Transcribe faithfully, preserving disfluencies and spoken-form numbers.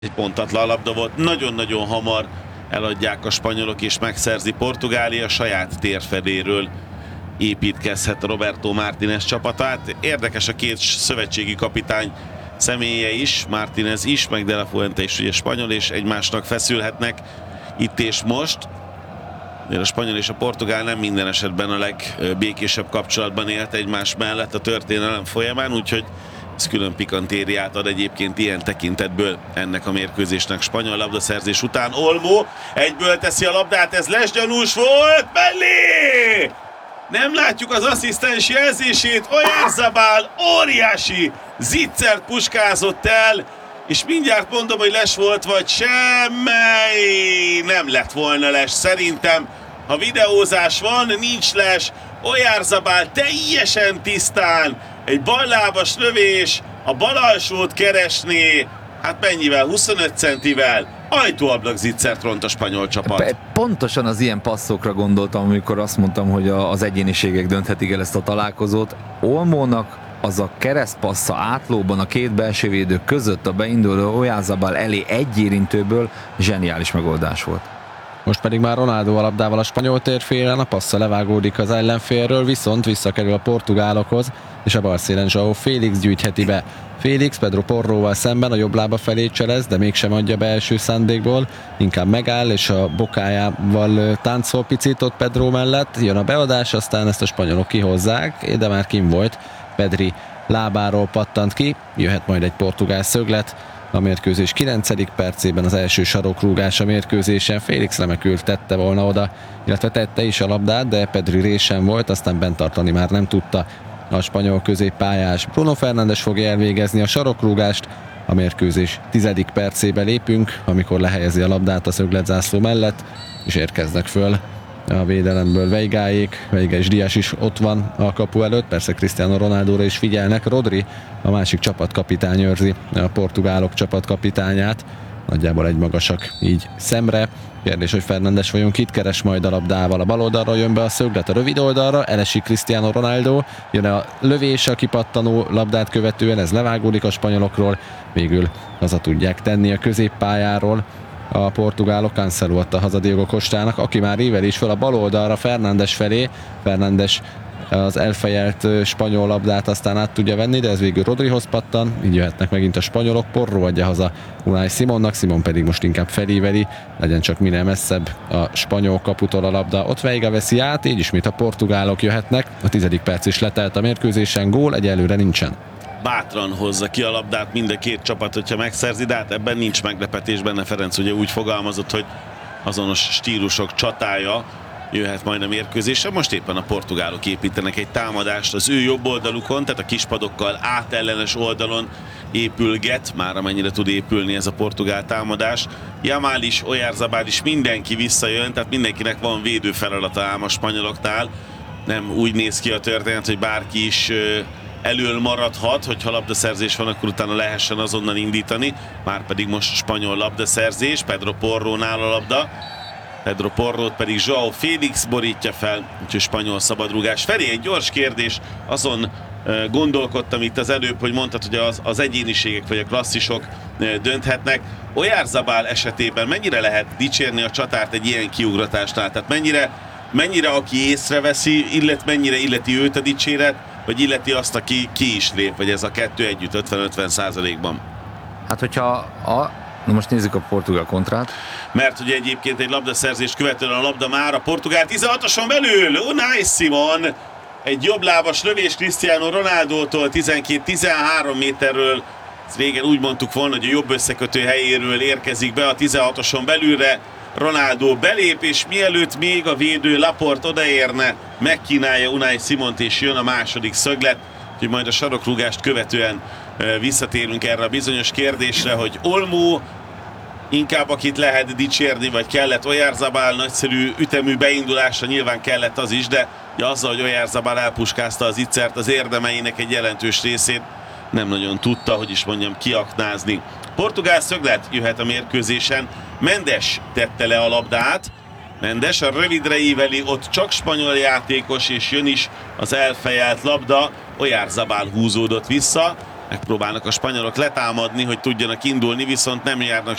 Egy pontatlan labda volt, nagyon-nagyon hamar eladják a spanyolok és megszerzi Portugália, saját térfeléről építkezhet Roberto Martínez csapatát. Érdekes a két szövetségi kapitány személye is, Martínez is, meg De La Fuente is ugye spanyol, és egymásnak feszülhetnek itt és most. A spanyol és a portugál nem minden esetben a legbékésebb kapcsolatban élt egymás mellett a történelem folyamán, úgyhogy ez külön pikantériát ad egyébként ilyen tekintetből ennek a mérkőzésnek. Spanyol labdaszerzés után Olmo egyből teszi a labdát, ez lesgyanús volt, mellé! Nem látjuk az asszisztens jelzését, Oyarzabal óriási zicsert puskázott el, és mindjárt mondom, hogy les volt, vagy semmely. Nem lett volna les, szerintem. Ha videózás van, nincs les. Oyarzabal teljesen tisztán, egy ballábas lövés, a bal alsót keresné, hát mennyivel? huszonöt centivel. Ajtóablak zicsert ront a spanyol csapat. Pontosan az ilyen passzokra gondoltam, amikor azt mondtam, hogy az egyéniségek dönthetik el ezt a találkozót. Olmónak az a keresztpassza átlóban a két belső védő között a beinduló Oyarzabal elé egy érintőből zseniális megoldás volt. Most pedig már Ronaldo a labdával a spanyol térfélen, a passza levágódik az ellenfélről, viszont visszakerül a portugálokhoz, és a balszélen João Félix gyűjtheti be. Félix Pedro Porróval szemben a jobb lába felé cselez, de mégsem adja be első szándékból, inkább megáll, és a bokájával táncol picit ott Pedro mellett. Jön a beadás, aztán ezt a spanyolok kihozzák, de már kim volt. Pedri lábáról pattant ki, jöhet majd egy portugál szöglet. A mérkőzés kilencedik percében az első sarokrúgás a mérkőzésen. Félix remekül tette volna oda, illetve tette is a labdát, de Pedri résen volt, aztán bent tartani már nem tudta a spanyol középpályás. Bruno Fernández fogja elvégezni a sarokrúgást. A mérkőzés tizedik percébe lépünk, amikor lehelyezi a labdát a szögletzászló mellett, és érkeznek föl a védelemből Veigáék, Veiga és Dias is ott van a kapu előtt, persze Cristiano Ronaldóra is figyelnek. Rodri, a másik csapatkapitány őrzi a portugálok csapatkapitányát, nagyjából egy magasak így szemre. Kérdés, hogy Fernández vajon kit keres majd a labdával. A bal oldalra jön be a szöglet a rövid oldalra, elesik Cristiano Ronaldo, jön a lövés a kipattanó labdát követően, ez levágódik a spanyolokról, végül haza tudják tenni a középpályáról a portugálok. Cancelo adta haza Diego Costának, aki már ível is fel a bal oldalra Fernández felé. Fernández az elfejelt spanyol labdát aztán át tudja venni, de ez végül Rodrihoz pattan, így jöhetnek megint a spanyolok. Porro adja haza Unai Simonnak, Simon pedig most inkább felíveli, legyen csak minél messzebb a spanyol kaputól a labda. Ott Veiga veszi át, így ismét a portugálok jöhetnek. A tizedik perc is letelt a mérkőzésen, gól egyelőre nincsen. Bátran hozza ki a labdát mind a két csapat, hogyha megszerzi, de hát ebben nincs meglepetés benne. Ferenc ugye úgy fogalmazott, hogy azonos stílusok csatája jöhet majd a mérkőzésre. Most éppen a portugálok építenek egy támadást az ő jobb oldalukon, tehát a kispadokkal átellenes oldalon épülget, már amennyire tud épülni ez a portugál támadás. Yamal is, Oyarzabal is, mindenki visszajön, tehát mindenkinek van védő feladata ám a spanyoloknál. Nem úgy néz ki a történet, hogy bárki is elől maradhat, hogyha labdaszerzés van, akkor utána lehessen azonnal indítani. Márpedig most spanyol labdaszerzés, Pedro Porrónál a labda. Pedro Porrót pedig João Félix borítja fel, úgyhogy spanyol szabadrúgás. Feri, egy gyors kérdés, azon gondolkodtam itt az előbb, hogy mondtad, hogy az, az egyéniségek vagy a klasszisok dönthetnek. Oyarzabal esetében mennyire lehet dicsérni a csatárt egy ilyen kiugratásnál? Tehát mennyire, mennyire aki észreveszi, illet, mennyire illeti őt a dicséret, vagy illeti azt, aki ki is lép, vagy ez a kettő együtt ötven-ötven százalékban? Hát hogyha a... Na most nézzük a portugál kontrát. Mert ugye egyébként egy labdaszerzés követően a labda már a portugál tizenhatoson belül. Unai Simon, egy jobblábas lövés Cristiano Ronaldótól tizenkét-tizenhárom méterről. Ezt régen úgy mondtuk volna, hogy a jobb összekötő helyéről érkezik be a tizenhatoson belülre. Ronaldo belép, és mielőtt még a védő Laporte odaérne, megkínálja Unai Simont, és jön a második szöglet. Úgyhogy majd a sarokrúgást követően visszatérünk erre a bizonyos kérdésre, hogy Olmo inkább akit lehet dicsérni, vagy kellett Oyarzabal nagyszerű ütemű beindulásra, nyilván kellett az is, de ja, azzal, hogy Oyarzabal elpuskázta az ittszert, az érdemeinek egy jelentős részét nem nagyon tudta, hogy is mondjam, kiaknázni. Portugál szöglet jöhet a mérkőzésen, Mendes tette le a labdát, Mendes a rövidre íveli, ott csak spanyol játékos, és jön is az elfejelt labda, Oyarzabal húzódott vissza, Megpróbálnak a spanyolok letámadni, hogy tudjanak indulni, viszont nem járnak